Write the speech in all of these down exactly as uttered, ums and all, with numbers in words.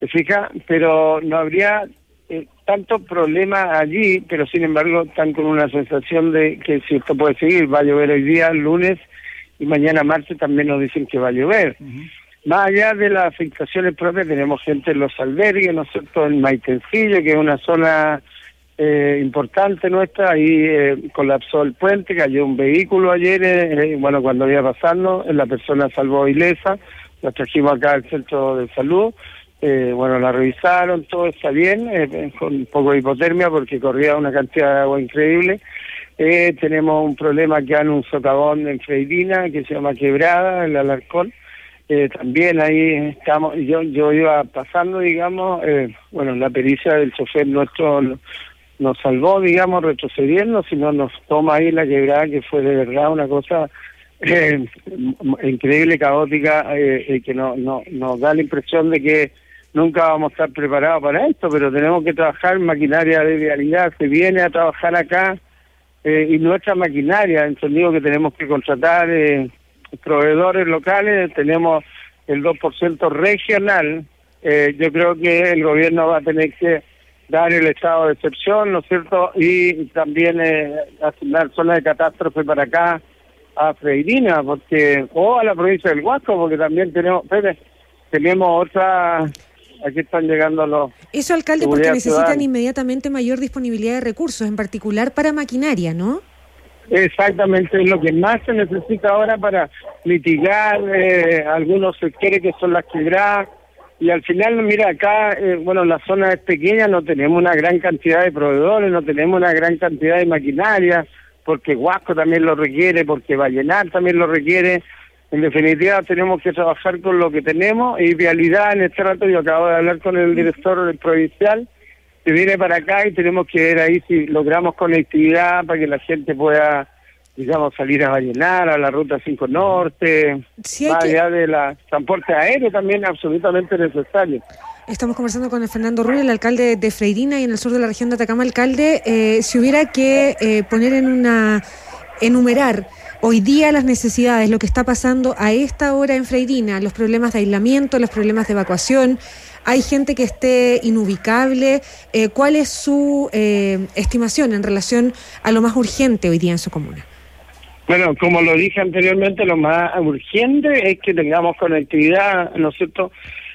¿te fijas? Pero no habría eh, tanto problema allí, pero sin embargo están con una sensación de que si esto puede seguir, va a llover hoy día, lunes, y mañana martes también nos dicen que va a llover. Uh-huh. Más allá de las afectaciones propias, tenemos gente en los albergues, ¿no es cierto?, en Maitencillo, que es una zona eh, importante nuestra, ahí eh, colapsó el puente, cayó un vehículo ayer, eh, bueno, cuando iba pasando, la persona salvó ilesa, la trajimos acá al centro de salud, eh, bueno, la revisaron, todo está bien, eh, con un poco de hipotermia porque corría una cantidad de agua increíble. Eh, tenemos un problema que han un socavón en Freirina, que se llama Quebrada, el Alarcón. Eh, también ahí estamos, yo yo iba pasando, digamos, eh, bueno, la pericia del chofer nuestro nos salvó, digamos, retrocediendo, si no nos toma ahí la quebrada, que fue de verdad una cosa eh, increíble, caótica, eh, eh, que no, no nos da la impresión de que nunca vamos a estar preparados para esto, pero tenemos que trabajar en maquinaria de vialidad, se viene a trabajar acá, eh, y nuestra maquinaria, entendido que tenemos que contratar eh, proveedores locales, tenemos el dos por ciento regional, eh, yo creo que el gobierno va a tener que dar el estado de excepción, ¿no es cierto?, y también eh, asignar zonas de catástrofe para acá, a Freirina, porque o a la provincia del Huasco, porque también tenemos, Pepe, tenemos otra, aquí están llegando los... Eso, alcalde, porque necesitan ciudadana. Inmediatamente mayor disponibilidad de recursos, en particular para maquinaria, ¿no? Exactamente, es lo que más se necesita ahora para mitigar eh, algunos sectores que son las quebradas, y al final, mira, acá, eh, bueno, la zona es pequeña, no tenemos una gran cantidad de proveedores, no tenemos una gran cantidad de maquinaria, porque Huasco también lo requiere, porque Vallenar también lo requiere. En definitiva, tenemos que trabajar con lo que tenemos, y vialidad en este rato, yo acabo de hablar con el director del provincial, que viene para acá, y tenemos que ver ahí si logramos conectividad para que la gente pueda, digamos, salir a Vallenar, a la Ruta cinco Norte, sí, más allá que... de la transporte aéreo también absolutamente necesario. Estamos conversando con el Fernando Rull, el alcalde de Freirina y en el sur de la región de Atacama. Alcalde, eh, si hubiera que eh, poner en una, enumerar hoy día las necesidades, lo que está pasando a esta hora en Freirina, los problemas de aislamiento, los problemas de evacuación, hay gente que esté inubicable, eh, ¿cuál es su eh, estimación en relación a lo más urgente hoy día en su comuna? Bueno, como lo dije anteriormente, lo más urgente es que tengamos conectividad, ¿no es cierto?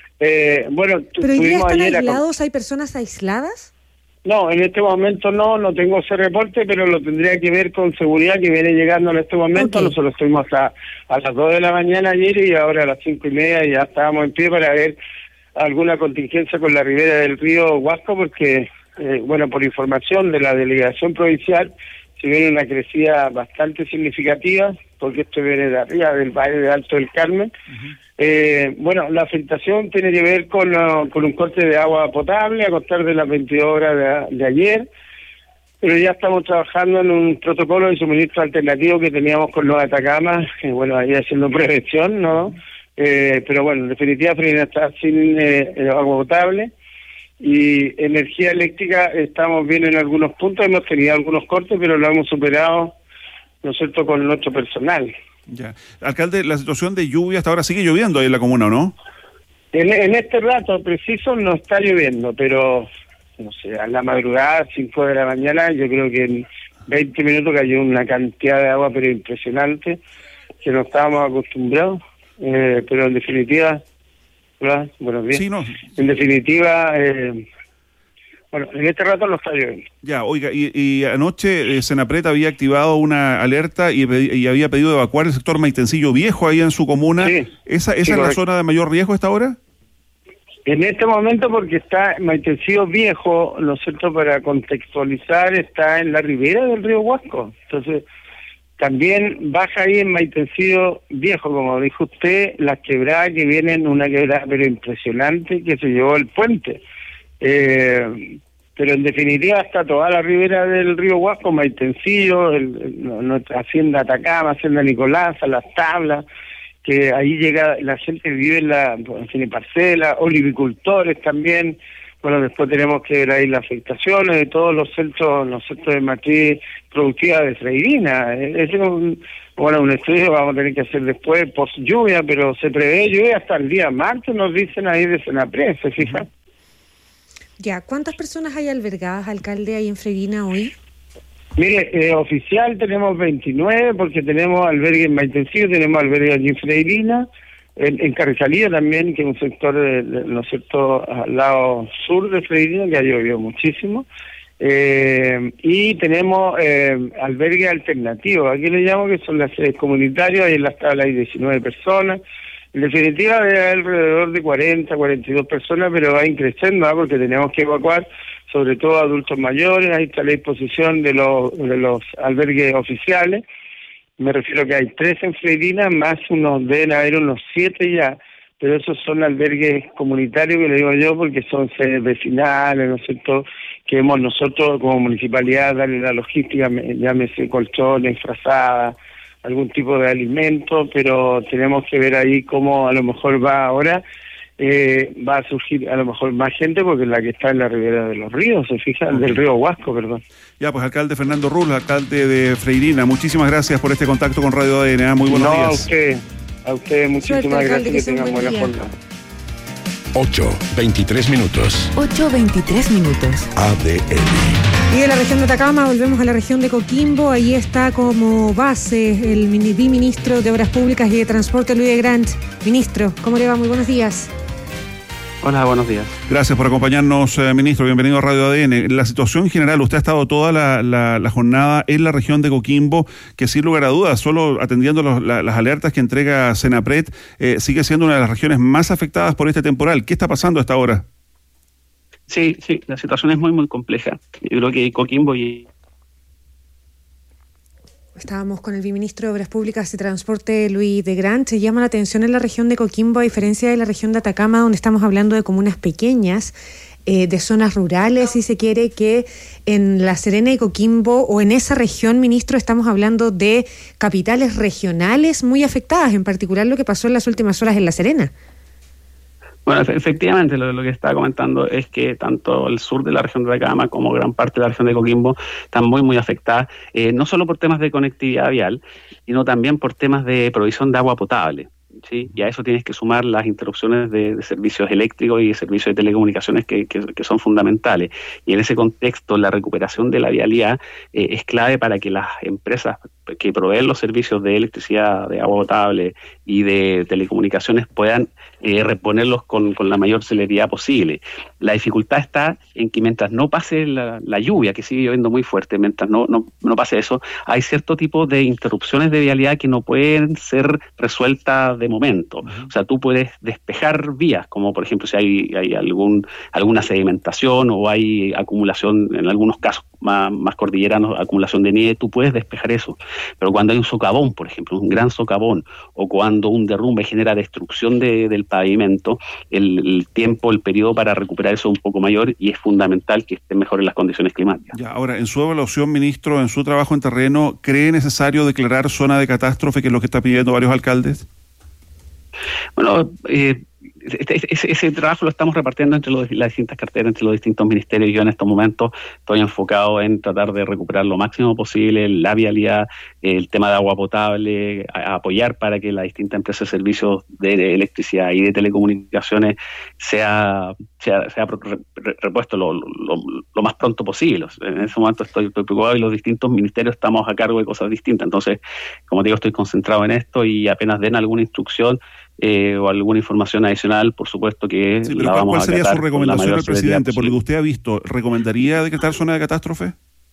Eh, bueno, ¿Pero hoy día están aislados? ¿Hay personas aisladas? No, en este momento no, no tengo ese reporte, pero lo tendría que ver con seguridad que viene llegando en este momento. Okay. Nosotros estuvimos hasta a las dos de la mañana ayer y ahora a las cinco y media ya estábamos en pie para ver alguna contingencia con la ribera del río Huasco, porque, eh, bueno, por información de la delegación provincial, se viene una crecida bastante significativa, porque esto viene de arriba del Valle de Alto del Carmen. Uh-huh. Eh, bueno, la afectación tiene que ver con, uh, con un corte de agua potable a contar de las veintidós horas de, de ayer, pero ya estamos trabajando en un protocolo de suministro alternativo que teníamos con los Atacama, que bueno, ahí haciendo prevención, ¿no? Eh, pero bueno, en definitiva, Freirina está sin eh, agua potable, y energía eléctrica estamos bien en algunos puntos, hemos tenido algunos cortes, pero lo hemos superado, ¿no es cierto?, con nuestro personal. Ya. Alcalde, la situación de lluvia hasta ahora sigue lloviendo ahí en la comuna, ¿o no? En, en este rato preciso no está lloviendo, pero no sé, a la madrugada, cinco de la mañana, yo creo que en veinte minutos cayó una cantidad de agua pero impresionante, que no estábamos acostumbrados, eh, pero en definitiva, ¿verdad? Buenos días. Sí, no. En definitiva, eh, bueno, en este rato no está lloviendo. Ya, oiga, y, y anoche eh, Senapred había activado una alerta y, y había pedido evacuar el sector Maitencillo Viejo ahí en su comuna. Sí, ¿Esa, esa sí, es la zona de mayor riesgo hasta ahora? En este momento, porque está Maitencillo Viejo, ¿no es cierto?, para contextualizar, está en la ribera del río Huasco. Entonces, también baja ahí en Maitencillo Viejo, como dijo usted, las quebradas que vienen, una quebrada pero impresionante que se llevó el puente. Eh, pero en definitiva está toda la ribera del río Huasco, Maitencillo, el, el, nuestra hacienda Atacama, hacienda Nicolasa, Las Tablas, que ahí llega, la gente vive en la, tiene parcelas, olivicultores también. Bueno, después tenemos que ver ahí las afectaciones de todos los centros, los centros de matriz productiva de Freirina. Es un, bueno, un estudio vamos a tener que hacer después, post lluvia, pero se prevé lluvia hasta el día martes, nos dicen ahí de Senapred, ¿se fijan? Ya, ¿cuántas personas hay albergadas, alcalde, ahí en Freirina hoy? Mire, eh, oficial tenemos veintinueve, porque tenemos albergue más intensivo, tenemos albergue allí en Freirina, en, en Carrizalía también, que es un sector, de, de, ¿no es cierto?, al lado sur de Freirina, que ha llovido muchísimo. Eh, y tenemos eh, albergue alternativo, aquí le llamo que son las sedes comunitarias, y en las tablas hay diecinueve personas. En definitiva debe haber alrededor de cuarenta, cuarenta y dos personas, pero va increciendo, ¿eh? Porque tenemos que evacuar sobre todo adultos mayores. Ahí está la disposición de los, de los albergues oficiales. Me refiero que hay tres en Freirina, más unos, deben haber unos siete ya, pero esos son albergues comunitarios, que le digo yo, porque son sedes vecinales, ¿no es cierto?, que hemos nosotros como municipalidad darle la logística, llámese colchones, frazadas, algún tipo de alimento, pero tenemos que ver ahí cómo a lo mejor va ahora, eh, va a surgir a lo mejor más gente, porque es la que está en la ribera de los ríos, se fija, okay. Del río Huasco, perdón. Ya, pues alcalde Fernando Rull, alcalde de Freirina, muchísimas gracias por este contacto con Radio A D N, muy buenos no, días. No, a usted, a usted muchísimas Suerte, gracias, que, que tengan buena jornada. ocho veintitrés minutos. ocho veintitrés minutos. A D N. Y de la región de Atacama volvemos a la región de Coquimbo. Ahí está como base el viceministro de Obras Públicas y de Transporte, Luis de Grant. Ministro, ¿cómo le va? Muy buenos días. Hola, buenos días. Gracias por acompañarnos, eh, ministro. Bienvenido a Radio A D N. La situación general, usted ha estado toda la, la, la jornada en la región de Coquimbo, que sin lugar a dudas, solo atendiendo los, la, las alertas que entrega Senapred, eh, sigue siendo una de las regiones más afectadas por este temporal. ¿Qué está pasando a esta hora? Sí, sí, la situación es muy, muy compleja. Yo creo que Coquimbo y... Estábamos con el viceministro de Obras Públicas y Transporte, Luis de Grant. Se llama la atención en la región de Coquimbo, a diferencia de la región de Atacama, donde estamos hablando de comunas pequeñas, eh, de zonas rurales, si se quiere, que en La Serena y Coquimbo, o en esa región, ministro, estamos hablando de capitales regionales muy afectadas, en particular lo que pasó en las últimas horas en La Serena. Bueno, efectivamente, lo, lo que estaba comentando es que tanto el sur de la región de Atacama como gran parte de la región de Coquimbo están muy, muy afectadas, eh, no solo por temas de conectividad vial, sino también por temas de provisión de agua potable. ¿Sí? Y a eso tienes que sumar las interrupciones de, de servicios eléctricos y de servicios de telecomunicaciones que, que, que son fundamentales. Y en ese contexto, la recuperación de la vialidad eh, es clave para que las empresas que proveen los servicios de electricidad, de agua potable y de telecomunicaciones puedan eh, reponerlos con, con la mayor celeridad posible. La dificultad está en que mientras no pase la, la lluvia, que sigue lloviendo muy fuerte, mientras no, no, no pase eso, hay cierto tipo de interrupciones de vialidad que no pueden ser resueltas de momento. O sea, tú puedes despejar vías, como por ejemplo si hay, hay algún alguna sedimentación o hay acumulación, en algunos casos más, más cordilleranos, acumulación de nieve, tú puedes despejar eso. Pero cuando hay un socavón, por ejemplo, un gran socavón, o cuando un derrumbe genera destrucción de, del pavimento, el, el tiempo, el periodo para recuperar eso es un poco mayor y es fundamental que estén mejores las condiciones climáticas. Ya, ahora, en su evaluación, ministro, en su trabajo en terreno, ¿cree necesario declarar zona de catástrofe, que es lo que están pidiendo varios alcaldes? Bueno, eh, ese, ese, ese trabajo lo estamos repartiendo entre los, las distintas carteras, entre los distintos ministerios. Yo en estos momentos estoy enfocado en tratar de recuperar lo máximo posible la vialidad, el tema de agua potable, a, a apoyar para que las distintas empresas de servicios de, de electricidad y de telecomunicaciones sea, sea, sea repuesto lo, lo, lo más pronto posible. En ese momento estoy, estoy preocupado y los distintos ministerios estamos a cargo de cosas distintas. Entonces, como digo, estoy concentrado en esto y apenas den alguna instrucción Eh, o alguna información adicional, por supuesto que sí, la vamos a acatar. ¿Cuál sería su recomendación al presidente? Por lo que usted ha visto, ¿recomendaría decretar zona de catástrofe?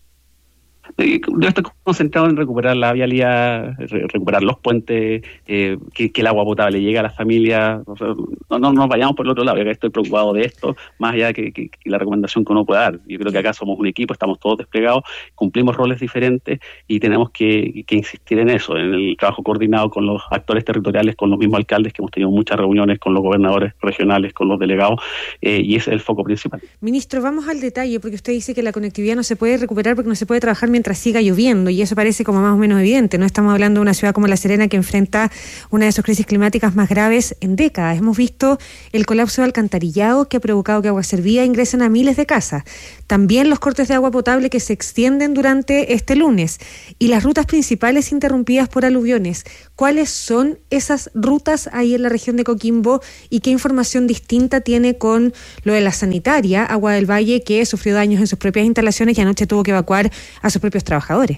Debe estar concentrado en recuperar la vialidad, re- recuperar los puentes, eh, que, que el agua potable llegue a las familias. O sea, no, no nos vayamos por el otro lado, yo estoy preocupado de esto, más allá que, que, que la recomendación que uno pueda dar. Yo creo que acá somos un equipo, estamos todos desplegados, cumplimos roles diferentes y tenemos que, que insistir en eso, en el trabajo coordinado con los actores territoriales, con los mismos alcaldes, que hemos tenido muchas reuniones con los gobernadores regionales, con los delegados, eh, y ese es el foco principal. Ministro, vamos al detalle, porque usted dice que la conectividad no se puede recuperar porque no se puede trabajar mientras mientras siga lloviendo, y eso parece como más o menos evidente. No estamos hablando de una ciudad como La Serena que enfrenta una de sus crisis climáticas más graves en décadas. Hemos visto el colapso de alcantarillado que ha provocado que Agua Servida ingresen a miles de casas. También los cortes de agua potable que se extienden durante este lunes y las rutas principales interrumpidas por aluviones. ¿Cuáles son esas rutas ahí en la región de Coquimbo y qué información distinta tiene con lo de la sanitaria Agua del Valle, que sufrió daños en sus propias instalaciones y anoche tuvo que evacuar a sus propios trabajadores?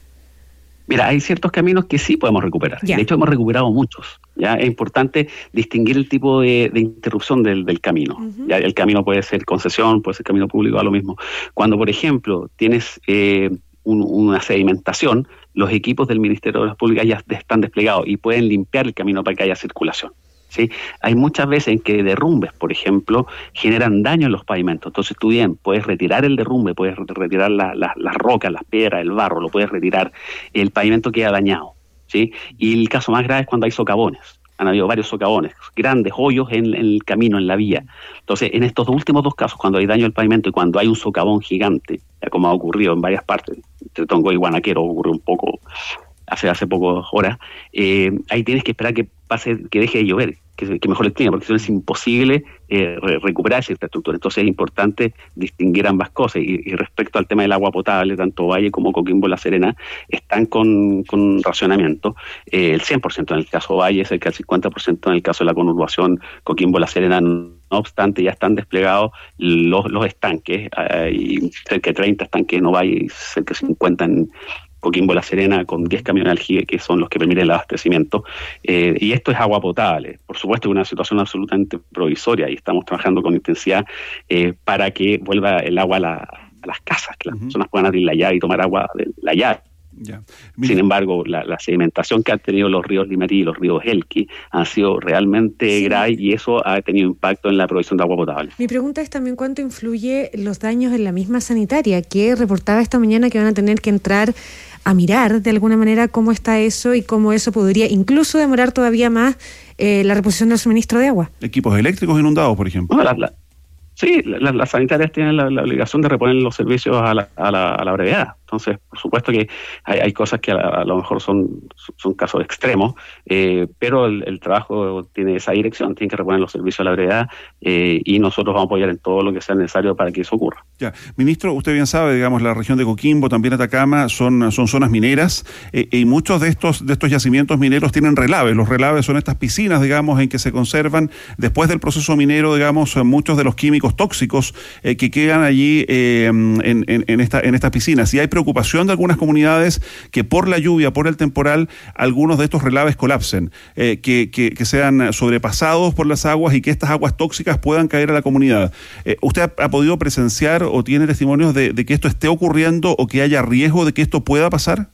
Mira, hay ciertos caminos que sí podemos recuperar. Ya. De hecho, hemos recuperado muchos. Ya es importante distinguir el tipo de, de interrupción del, del camino. Uh-huh. Ya el camino puede ser concesión, puede ser camino público, a lo mismo. Cuando, por ejemplo, tienes eh, un, una sedimentación, los equipos del Ministerio de Obras Públicas ya están desplegados y pueden limpiar el camino para que haya circulación. ¿Sí? Hay muchas veces en que derrumbes, por ejemplo, generan daño en los pavimentos. Entonces tú bien puedes retirar el derrumbe, puedes retirar la, la, las rocas, las piedras, el barro, lo puedes retirar, el pavimento queda dañado. ¿Sí? Y el caso más grave es cuando hay socavones. Han habido varios socavones, grandes hoyos en, en el camino, en la vía. Entonces, en estos últimos dos casos, cuando hay daño al pavimento y cuando hay un socavón gigante, ya como ha ocurrido en varias partes, entre Tongo y Guanaquero, ocurrió un poco hace hace pocas horas, eh, ahí tienes que esperar que pase, que deje de llover, que, que mejore el clima, porque eso es imposible eh, re- recuperar esa infraestructura. Entonces es importante distinguir ambas cosas. Y, y respecto al tema del agua potable, tanto Valle como Coquimbo, La Serena, están con, con racionamiento. Eh, el cien por ciento en el caso Valle, cerca del cincuenta por ciento en el caso de la conurbación Coquimbo, La Serena. No obstante, ya están desplegados los, los estanques, hay cerca de treinta estanques en Ovalle y cerca de cincuenta en Coquimbo, La Serena, con diez camiones aljibe, que son los que permiten el abastecimiento. Eh, y esto es agua potable. Por supuesto, es una situación absolutamente provisoria y estamos trabajando con intensidad eh, para que vuelva el agua a, la, a las casas, que las uh-huh. personas puedan abrir la llave y tomar agua de la llave. Yeah. Sin embargo, la, la sedimentación que han tenido los ríos Limarí y los ríos Elqui han sido realmente sí. graves y eso ha tenido impacto en la provisión de agua potable. Mi pregunta es también cuánto influye los daños en la misma sanitaria, que reportaba esta mañana que van a tener que entrar a mirar de alguna manera cómo está eso y cómo eso podría incluso demorar todavía más eh, la reposición del suministro de agua. Equipos eléctricos inundados, por ejemplo. No, la, la, sí, las la sanitarias tienen la, la obligación de reponer los servicios a la, a la, a la brevedad. Entonces, por supuesto que hay, hay cosas que a, a lo mejor son, son casos extremos, eh, pero el, el trabajo tiene esa dirección, tiene que reponer los servicios a la brevedad eh, y nosotros vamos a apoyar en todo lo que sea necesario para que eso ocurra. Ya, ministro, usted bien sabe, digamos, la región de Coquimbo, también Atacama, son, son zonas mineras eh, y muchos de estos, de estos yacimientos mineros tienen relaves. Los relaves son estas piscinas, digamos, en que se conservan después del proceso minero, digamos, muchos de los químicos tóxicos eh, que quedan allí eh, en, en, en, esta, en estas piscinas. Y hay preocupación de algunas comunidades que por la lluvia, por el temporal, algunos de estos relaves colapsen, eh, que, que, que sean sobrepasados por las aguas y que estas aguas tóxicas puedan caer a la comunidad. Eh, ¿Usted ha, ha podido presenciar o tiene testimonios de, de que esto esté ocurriendo o que haya riesgo de que esto pueda pasar?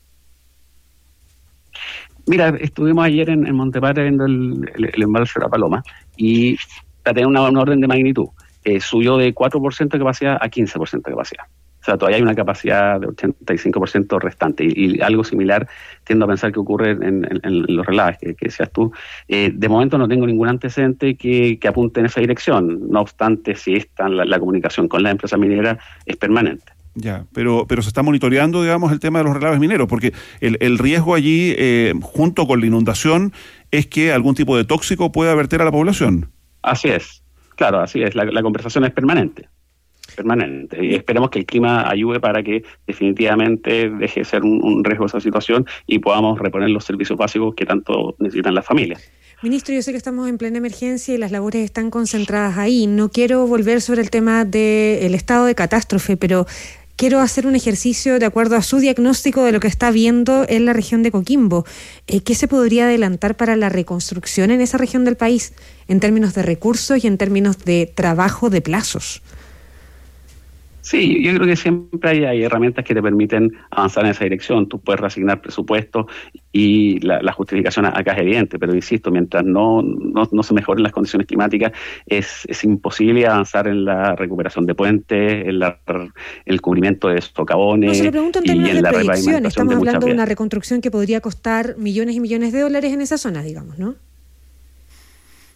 Mira, estuvimos ayer en, en Montepadre viendo el, el, el embalse de la Paloma y para tener una, una orden de magnitud, eh, subió de cuatro por ciento de capacidad a quince por ciento de capacidad. O sea, todavía hay una capacidad de ochenta y cinco por ciento restante. Y, y algo similar tiendo a pensar que ocurre en, en, en los relaves que, que decías tú. Eh, de momento no tengo ningún antecedente que, que apunte en esa dirección. No obstante, si está la, la comunicación con la empresa minera es permanente. Ya, pero pero se está monitoreando, digamos, el tema de los relaves mineros, porque el, el riesgo allí, eh, junto con la inundación, es que algún tipo de tóxico pueda verter a la población. Así es, claro, así es. La, la conversación es permanente. permanente y esperemos que el clima ayude para que definitivamente deje de ser un, un riesgo esa situación y podamos reponer los servicios básicos que tanto necesitan las familias. Ministro, yo sé que estamos en plena emergencia y las labores están concentradas ahí. No quiero volver sobre el tema del estado de catástrofe, pero quiero hacer un ejercicio de acuerdo a su diagnóstico de lo que está viendo en la región de Coquimbo. Eh, ¿Qué se podría adelantar para la reconstrucción en esa región del país en términos de recursos y en términos de trabajo de plazos? Sí, yo creo que siempre hay, hay herramientas que te permiten avanzar en esa dirección. Tú puedes reasignar presupuestos y la, la justificación acá es evidente, pero insisto, mientras no, no, no se mejoren las condiciones climáticas, es, es imposible avanzar en la recuperación de puentes, en la, el cubrimiento de socavones. No, se lo pregunto en términos y en de la proyección. Estamos de hablando de vías. una reconstrucción que podría costar millones y millones de dólares en esa zona, digamos, ¿no?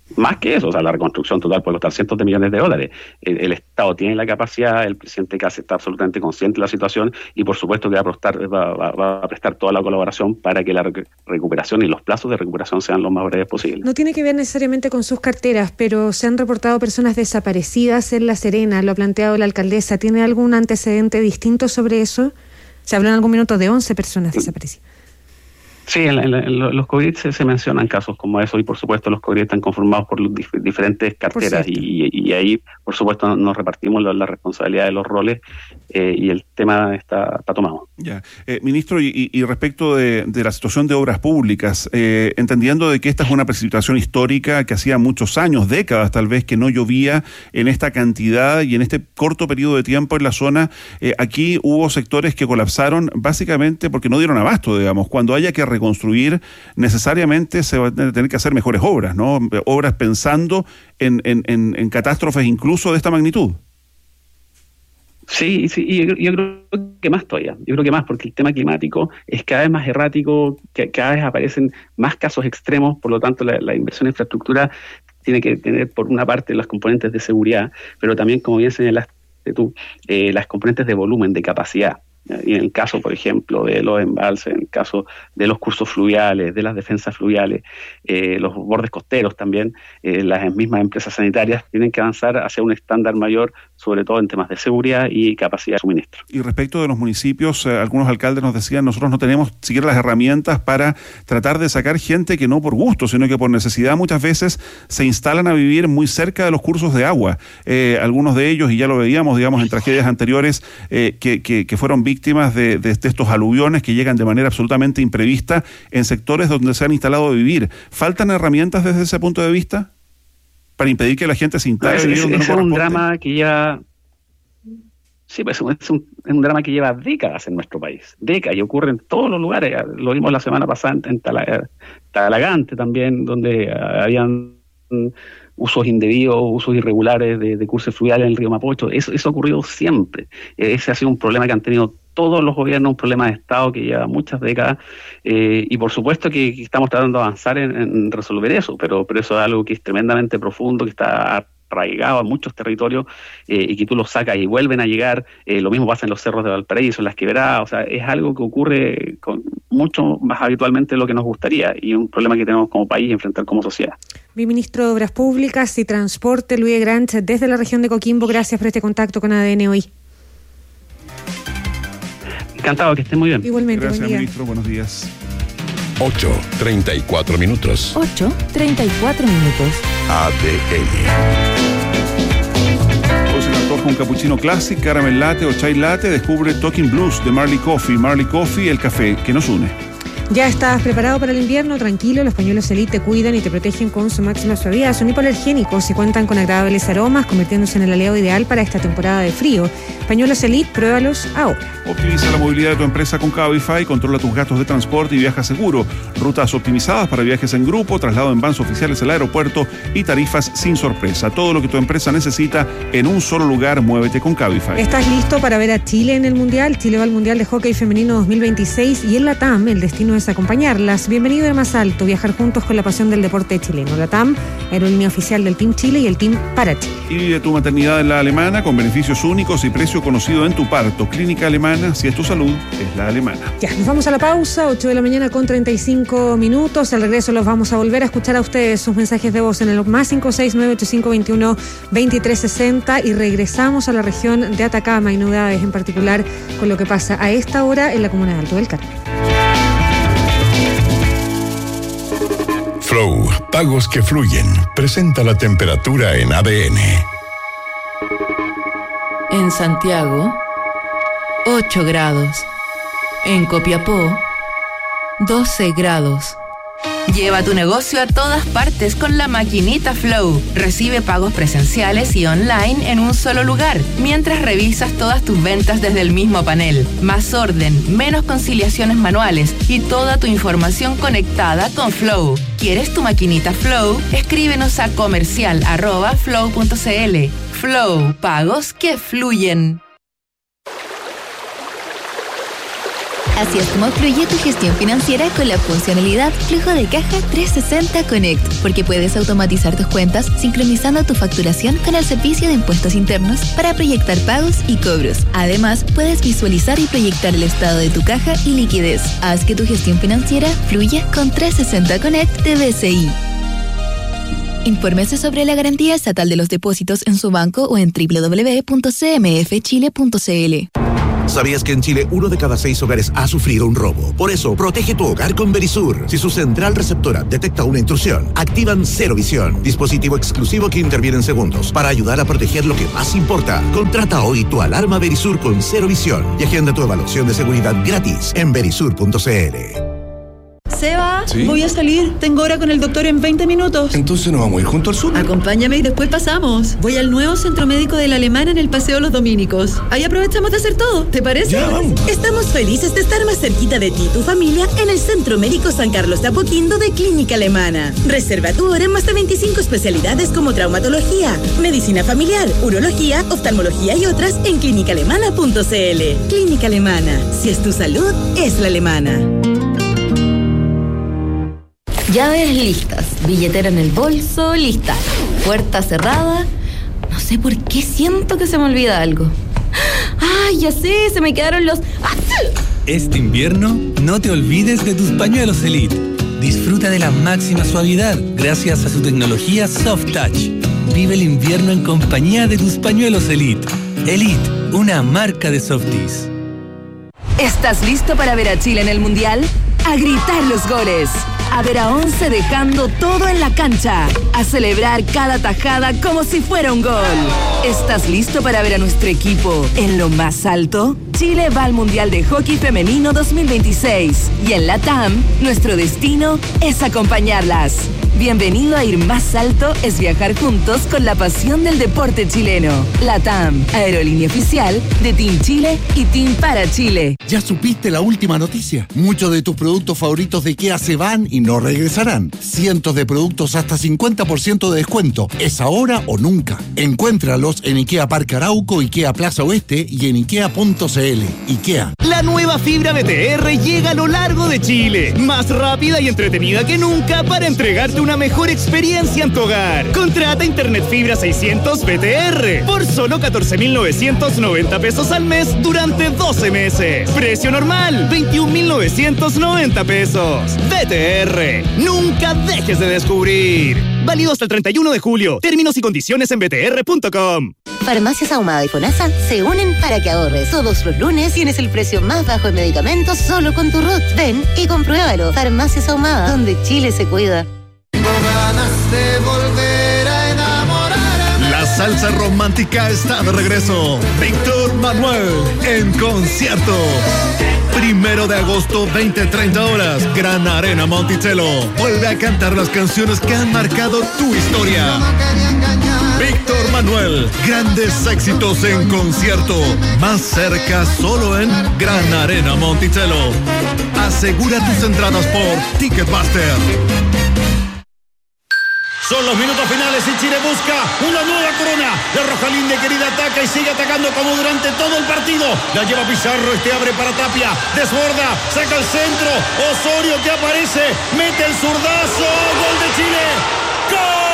Más que eso, o sea, la reconstrucción total puede costar cientos de millones de dólares. El, el Estado tiene la capacidad, el presidente Kast está absolutamente consciente de la situación y por supuesto que va a prestar, va, va, va a prestar toda la colaboración para que la rec- recuperación y los plazos de recuperación sean los más breves posibles. No tiene que ver necesariamente con sus carteras, pero se han reportado personas desaparecidas en La Serena, lo ha planteado la alcaldesa. ¿Tiene algún antecedente distinto sobre eso? Se habló en algún minuto de once personas desaparecidas. Sí, en, en, en los COVID se, se mencionan casos como eso y por supuesto los COVID están conformados por los dif- diferentes carteras y, y ahí por supuesto nos repartimos la, la responsabilidad de los roles eh, y el tema está, está tomado. Ya, eh, ministro, y, y respecto de, de la situación de obras públicas, eh, entendiendo de que esta es una precipitación histórica que hacía muchos años, décadas tal vez, que no llovía en esta cantidad y en este corto periodo de tiempo en la zona, eh, aquí hubo sectores que colapsaron básicamente porque no dieron abasto, digamos. Cuando haya que reconstruir, necesariamente se van a tener que hacer mejores obras, ¿no? Obras pensando en, en, en, en catástrofes incluso de esta magnitud. Sí, sí, y yo, yo creo que más todavía, yo creo que más, porque el tema climático es cada vez más errático, que cada vez aparecen más casos extremos, por lo tanto la, la inversión en infraestructura tiene que tener por una parte las componentes de seguridad, pero también, como bien señalaste tú, eh, las componentes de volumen, de capacidad. Y en el caso, por ejemplo, de los embalses, en el caso de los cursos fluviales, de las defensas fluviales, eh, los bordes costeros también, eh, las mismas empresas sanitarias tienen que avanzar hacia un estándar mayor, sobre todo en temas de seguridad y capacidad de suministro. Y respecto de los municipios, eh, algunos alcaldes nos decían, nosotros no tenemos siquiera las herramientas para tratar de sacar gente que no por gusto, sino que por necesidad muchas veces se instalan a vivir muy cerca de los cursos de agua. Eh, algunos de ellos, y ya lo veíamos, digamos, en tragedias anteriores, eh, que, que, que fueron víctimas víctimas de, de, de estos aluviones que llegan de manera absolutamente imprevista en sectores donde se han instalado a vivir. ¿Faltan herramientas desde ese punto de vista para impedir que la gente se instale? No, es, es, es un drama que lleva sí, pues es un, es un drama que lleva décadas en nuestro país, décadas, y ocurre en todos los lugares. Lo vimos la semana pasada en, en Tala, Talagante también, donde habían usos indebidos, usos irregulares de, de cursos fluviales en el río Mapocho. Eso, eso ha ocurrido siempre. Ese ha sido un problema que han tenido todos los gobiernos, un problema de Estado que lleva muchas décadas, eh, y por supuesto que, que estamos tratando de avanzar en, en resolver eso, pero, pero eso es algo que es tremendamente profundo, que está arraigado a muchos territorios, eh, y que tú los sacas y vuelven a llegar. Eh, lo mismo pasa en los cerros de Valparaíso, en las quebradas. O sea, es algo que ocurre con mucho más habitualmente de lo que nos gustaría, y un problema que tenemos como país enfrentar como sociedad. Viceministro de Obras Públicas y Transporte, Luis Grant, desde la región de Coquimbo, gracias por este contacto con A D N hoy. Encantado, que estén muy bien. Igualmente, gracias, buen día. ministro, buenos días. ocho treinta y cuatro minutos. ocho treinta y cuatro minutos. A D N. Hoy se le antoja un cappuccino classic, caramel latte o chai latte. Descubre Talking Blues de Marley Coffee. Marley Coffee, el café que nos une. ¿Ya estás preparado para el invierno? Tranquilo, los pañuelos Elite te cuidan y te protegen con su máxima suavidad. Son hipoalergénicos y cuentan con agradables aromas, convirtiéndose en el aliado ideal para esta temporada de frío. Pañuelos Elite, pruébalos ahora. Optimiza la movilidad de tu empresa con Cabify, controla tus gastos de transporte y viaja seguro. Rutas optimizadas para viajes en grupo, traslado en vans oficiales al aeropuerto y tarifas sin sorpresa. Todo lo que tu empresa necesita en un solo lugar. Muévete con Cabify. ¿Estás listo para ver a Chile en el Mundial? Chile va al Mundial de Hockey Femenino dos mil veintiséis y en la T A M el destino es acompañarlas. Bienvenido de más alto, viajar juntos con la pasión del deporte chileno. La T A M, aerolínea oficial del Team Chile y el Team para Chile. Y vive tu maternidad en la Alemana con beneficios únicos y precio conocido en tu parto. Clínica Alemana, si es tu salud, es la alemana. Ya, nos vamos a la pausa, ocho de la mañana con treinta y cinco minutos. Al regreso los vamos a volver a escuchar a ustedes sus mensajes de voz en el más cinco seis nueve ocho cinco dos uno dos tres seis cero y regresamos a la región de Atacama y novedades en particular con lo que pasa a esta hora en la comuna de Alto del Carmen. Flow, pagos que fluyen. Presenta la temperatura en A D N. En Santiago, ocho grados. En Copiapó, doce grados. Lleva tu negocio a todas partes con la maquinita Flow. Recibe pagos presenciales y online en un solo lugar, mientras revisas todas tus ventas desde el mismo panel. Más orden, menos conciliaciones manuales y toda tu información conectada con Flow. ¿Quieres tu maquinita Flow? Escríbenos a comercial arroba flow punto cl. Flow, pagos que fluyen. Así es como fluye tu gestión financiera con la funcionalidad Flujo de Caja trescientos sesenta Connect, porque puedes automatizar tus cuentas sincronizando tu facturación con el servicio de impuestos internos para proyectar pagos y cobros. Además, puedes visualizar y proyectar el estado de tu caja y liquidez. Haz que tu gestión financiera fluya con trescientos sesenta Connect de B C I. Infórmese sobre la garantía estatal de los depósitos en su banco o en doble u doble u doble u punto c m f chile punto c l. ¿Sabías que en Chile uno de cada seis hogares ha sufrido un robo? Por eso, protege tu hogar con Verisur. Si su central receptora detecta una intrusión, activan Cero Visión, dispositivo exclusivo que interviene en segundos para ayudar a proteger lo que más importa. Contrata hoy tu alarma Verisur con Cero Visión y agenda tu evaluación de seguridad gratis en verisur punto c l. Seba, ¿Sí? Voy a salir. Tengo hora con el doctor en veinte minutos. Entonces nos vamos a ir junto al sur. Acompáñame y después pasamos. Voy al nuevo centro médico de la Alemana en el Paseo Los Dominicos. Ahí aprovechamos de hacer todo. ¿Te parece? Ya, vamos. Estamos felices de estar más cerquita de ti y tu familia en el Centro Médico San Carlos de Apoquindo de Clínica Alemana. Reserva tu hora en más de veinticinco especialidades como traumatología, medicina familiar, urología, oftalmología y otras en clínica alemana punto c l. Clínica Alemana. Si es tu salud, es la alemana. Llaves listas, billetera en el bolso, lista. Puerta cerrada. No sé por qué siento que se me olvida algo. ¡Ay, ya sé! Se me quedaron los... ¡Ah! Este invierno, no te olvides de tus pañuelos Elite. Disfruta de la máxima suavidad gracias a su tecnología Soft Touch. Vive el invierno en compañía de tus pañuelos Elite. Elite, una marca de Softies. ¿Estás listo para ver a Chile en el Mundial? A gritar los goles, a ver a once dejando todo en la cancha, a celebrar cada tajada como si fuera un gol. ¿Estás listo para ver a nuestro equipo en lo más alto? Chile va al Mundial de Hockey Femenino dos mil veintiséis y en la T A M nuestro destino es acompañarlas. Bienvenido a Ir Más Alto es viajar juntos con la pasión del deporte chileno. La T A M, aerolínea oficial de Team Chile y Team para Chile. ¿Ya supiste la última noticia? Muchos de tus productos favoritos de IKEA se van y no regresarán. Cientos de productos hasta cincuenta por ciento de descuento. Es ahora o nunca. Encuéntralos en IKEA Parque Arauco, IKEA Plaza Oeste y en ikea punto c l. IKEA. La nueva fibra B T R llega a lo largo de Chile. Más rápida y entretenida que nunca para entregarte una mejor experiencia en tu hogar. Contrata Internet Fibra seiscientos B T R por solo catorce mil novecientos noventa pesos al mes durante doce meses. Precio normal, veintiún mil novecientos noventa pesos. B T R, nunca dejes de descubrir. Válido hasta el treinta y uno de julio. Términos y condiciones en b t r punto com. Farmacias Ahumada y FONASA se unen para que ahorres. Todos los lunes tienes el precio más bajo en medicamentos solo con tu R U T. Ven y compruébalo. Farmacias Ahumada, donde Chile se cuida. Ganas de volver a enamorarme. La salsa romántica está de regreso. Víctor Manuel en concierto. Primero de agosto, veinte treinta horas. Gran Arena Monticello. Vuelve a cantar las canciones que han marcado tu historia. Víctor Manuel, grandes éxitos en concierto. Más cerca solo en Gran Arena Monticello. Asegura tus entradas por Ticketmaster. Son los minutos finales y Chile busca una nueva corona. La Roja Linda querida ataca y sigue atacando como durante todo el partido. La lleva Pizarro, este abre para Tapia. Desborda, saca el centro. Osorio que aparece, mete el zurdazo. Gol de Chile. ¡Gol!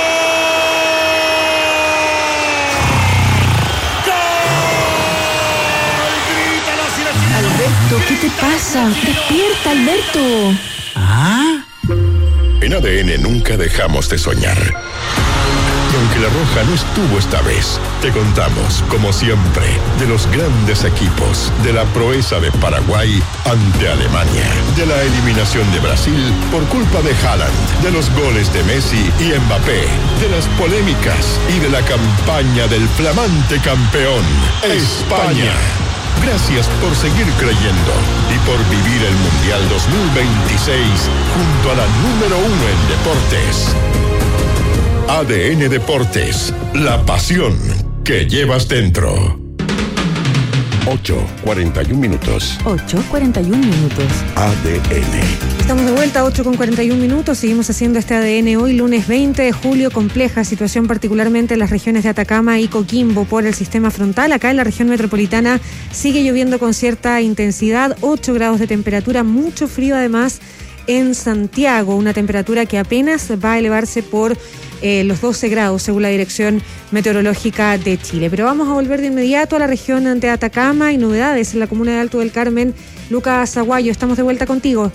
Alberto, ¿qué te pasa? Despierta, Alberto. ¿Ah? En A D N nunca dejamos de soñar. Y aunque la Roja no estuvo esta vez, te contamos, como siempre, de los grandes equipos, de la proeza de Paraguay ante Alemania, de la eliminación de Brasil por culpa de Haaland, de los goles de Messi y Mbappé, de las polémicas y de la campaña del flamante campeón, España. Gracias por seguir creyendo y por vivir el Mundial dos mil veintiséis junto a la número uno en deportes. A D N Deportes, la pasión que llevas dentro. ocho cuarenta y un minutos. ocho cuarenta y un minutos. A D N. Estamos de vuelta, ocho con cuarenta y un minutos. Seguimos haciendo este A D N hoy, lunes veinte de julio. Compleja situación, particularmente en las regiones de Atacama y Coquimbo por el sistema frontal. Acá en la región metropolitana sigue lloviendo con cierta intensidad. ocho grados de temperatura, mucho frío además en Santiago. Una temperatura que apenas va a elevarse por eh, los doce grados, según la Dirección Meteorológica de Chile. Pero vamos a volver de inmediato a la región de Atacama y novedades en la comuna de Alto del Carmen. Lucas Aguayo, estamos de vuelta contigo.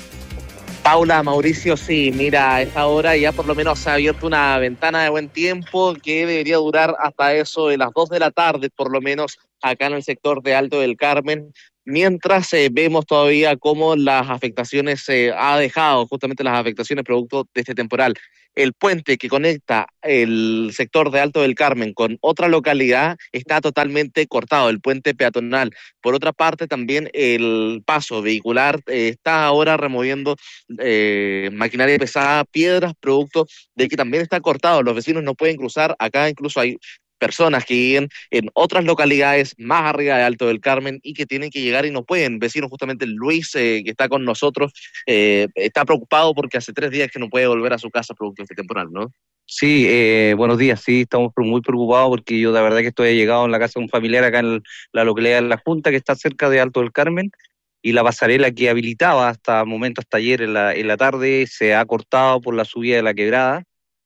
Paula, Mauricio, sí, mira, a esta hora ya por lo menos se ha abierto una ventana de buen tiempo que debería durar hasta eso de las dos de la tarde, por lo menos acá en el sector de Alto del Carmen, mientras eh, vemos todavía cómo las afectaciones se eh, ha dejado, justamente las afectaciones producto de este temporal. El puente que conecta el sector de Alto del Carmen con otra localidad está totalmente cortado, el puente peatonal. Por otra parte, también el paso vehicular eh, está ahora removiendo eh, maquinaria pesada, piedras, producto de que también está cortado. Los vecinos no pueden cruzar. Acá incluso hay personas que viven en otras localidades más arriba de Alto del Carmen y que tienen que llegar y no pueden. Vecino justamente Luis, eh, que está con nosotros, eh, está preocupado porque hace tres días que no puede volver a su casa producto de este temporal, ¿no? Sí, eh, buenos días, sí, estamos muy preocupados porque yo la verdad que estoy llegado en la casa de un familiar acá en la localidad de La Junta, que está cerca de Alto del Carmen, y la pasarela que habilitaba hasta el momento, hasta ayer en la, en la tarde, se ha cortado por la subida de la quebrada,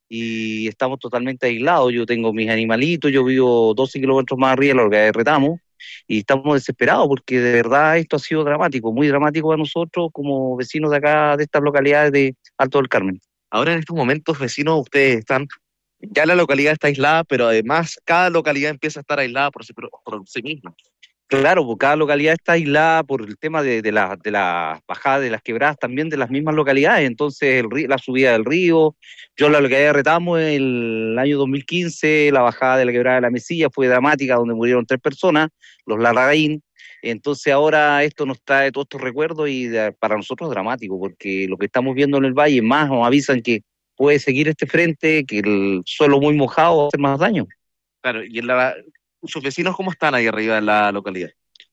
y estamos totalmente aislados. Yo tengo mis animalitos, yo vivo doce kilómetros más arriba de la localidad de Retamo, y estamos desesperados porque de verdad esto ha sido dramático, muy dramático para nosotros como vecinos de acá, de estas localidades de Alto del Carmen. Ahora en estos momentos, vecinos, ustedes están, ya la localidad está aislada, pero además cada localidad empieza a estar aislada por sí, por sí misma. Claro, porque cada localidad está aislada por el tema de, de la de la bajada de las quebradas también de las mismas localidades. Entonces, el, la subida del río, yo en la localidad de Retamo, el año dos mil quince, la bajada de la quebrada de la Mesilla fue dramática, donde murieron tres personas, los Larraín. Entonces, ahora esto nos trae todos estos recuerdos y de, para nosotros es dramático, porque lo que estamos viendo en el valle, más nos avisan que puede seguir este frente, que el suelo muy mojado va a hacer más daño. Claro, y en la... ¿Sus vecinos cómo están ahí arriba en la localidad?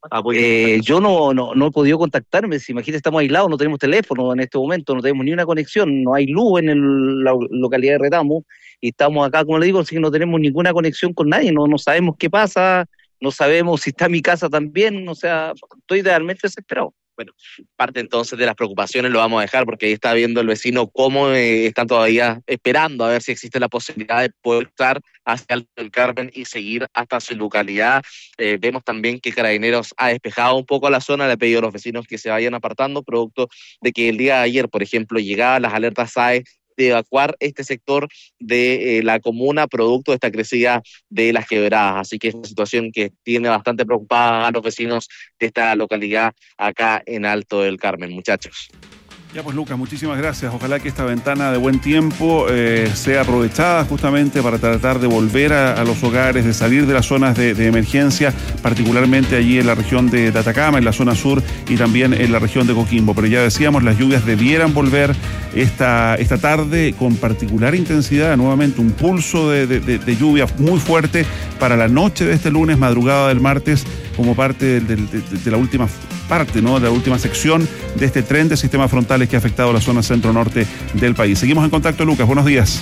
Eh, yo no, no, no he podido contactarme. Si imagínate, estamos aislados, no tenemos teléfono en este momento, no tenemos ni una conexión, no hay luz en el, la localidad de Retamo, y estamos acá, como le digo, así que no tenemos ninguna conexión con nadie, no, no sabemos qué pasa, no sabemos si está mi casa también, o sea, estoy realmente desesperado. Bueno, parte entonces de las preocupaciones lo vamos a dejar porque ahí está viendo el vecino cómo eh, están todavía esperando a ver si existe la posibilidad de poder estar hacia Alto del Carmen y seguir hasta su localidad. Eh, vemos también que Carabineros ha despejado un poco la zona, le ha pedido a los vecinos que se vayan apartando, producto de que el día de ayer, por ejemplo, llegaban las alertas S A E de evacuar este sector de eh, la comuna producto de esta crecida de las quebradas. Así que es una situación que tiene bastante preocupada a los vecinos de esta localidad acá en Alto del Carmen, muchachos. Ya pues, Lucas, muchísimas gracias. Ojalá que esta ventana de buen tiempo eh, sea aprovechada justamente para tratar de volver a, a los hogares, de salir de las zonas de, de emergencia, particularmente allí en la región de, de Atacama, en la zona sur y también en la región de Coquimbo. Pero ya decíamos, las lluvias debieran volver esta, esta tarde con particular intensidad, nuevamente un pulso de, de, de, de lluvia muy fuerte para la noche de este lunes, madrugada del martes, como parte de, de, de, de la última parte, ¿no? de la última sección de este tren de sistemas frontales que ha afectado la zona centro-norte del país. Seguimos en contacto, Lucas. Buenos días.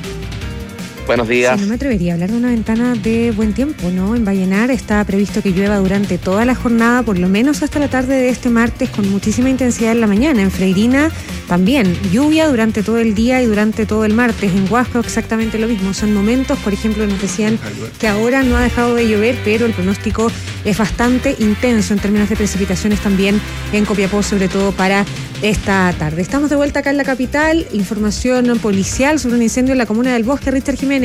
Buenos días. Sí, no me atrevería a hablar de una ventana de buen tiempo, ¿no? En Vallenar está previsto que llueva durante toda la jornada, por lo menos hasta la tarde de este martes, con muchísima intensidad en la mañana. En Freirina también, lluvia durante todo el día y durante todo el martes. En Huasco exactamente lo mismo. Son momentos, por ejemplo, nos decían que ahora no ha dejado de llover, pero el pronóstico es bastante intenso en términos de precipitaciones también en Copiapó, sobre todo para esta tarde. Estamos de vuelta acá en la capital. Información policial sobre un incendio en la comuna del Bosque. Richard Jiménez.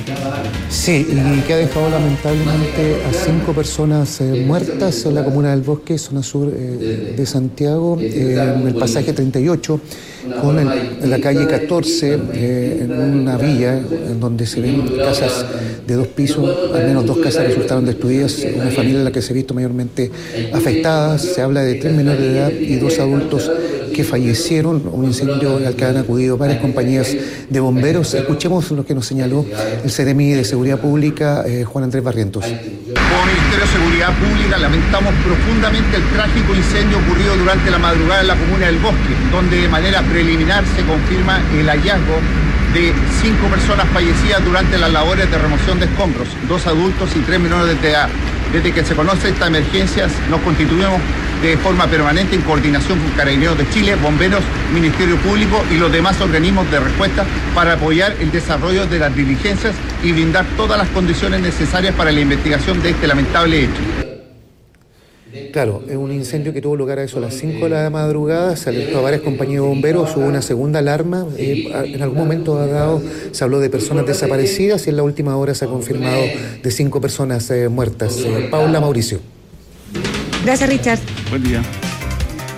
Sí, y que ha dejado lamentablemente a cinco personas eh, muertas en la comuna del Bosque, zona sur eh, de Santiago, eh, en el pasaje treinta y ocho, con el, en la calle catorce, eh, en una villa en donde se ven casas de dos pisos, al menos dos casas resultaron destruidas, una familia en la que se ha visto mayormente afectada. Se habla de tres menores de edad y dos adultos que fallecieron, un incendio al que han acudido varias compañías de bomberos. Escuchemos lo que nos señaló el C E R E M I de Seguridad Pública, eh, Juan Andrés Barrientos. Por Ministerio de Seguridad Pública lamentamos profundamente el trágico incendio ocurrido durante la madrugada en la comuna del Bosque, donde de manera preliminar se confirma el hallazgo de cinco personas fallecidas durante las labores de remoción de escombros, dos adultos y tres menores de edad. Desde que se conoce estas emergencias, nos constituimos de forma permanente en coordinación con Carabineros de Chile, Bomberos, Ministerio Público y los demás organismos de respuesta para apoyar el desarrollo de las diligencias y brindar todas las condiciones necesarias para la investigación de este lamentable hecho. Claro, es un incendio que tuvo lugar a eso a las cinco de la madrugada, se alertó a varias compañías de bomberos, hubo una segunda alarma, eh, en algún momento dado se habló de personas desaparecidas y en la última hora se ha confirmado de cinco personas eh, muertas. Eh, Paula, Mauricio. Gracias, Richard. Buen día.